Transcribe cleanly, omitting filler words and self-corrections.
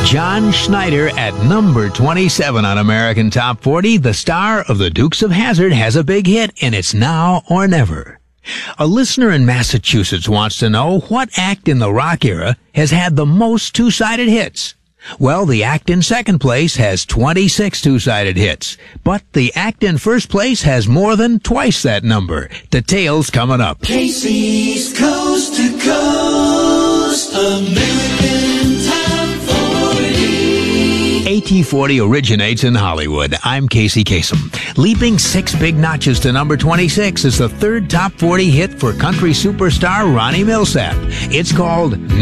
John Schneider at number 27 on American Top 40. The star of the Dukes of Hazzard has a big hit, and it's Now or Never. A listener in Massachusetts wants to know what act in the rock era has had the most two-sided hits. Well, the act in second place has 26 two-sided hits, but the act in first place has more than twice that number. Details coming up. Casey's Coast to Coast American Top 40. AT40 originates in Hollywood. I'm Casey Kasem. Leaping 6 big notches to number 26 is the third top 40 hit for country superstar Ronnie Milsap. It's called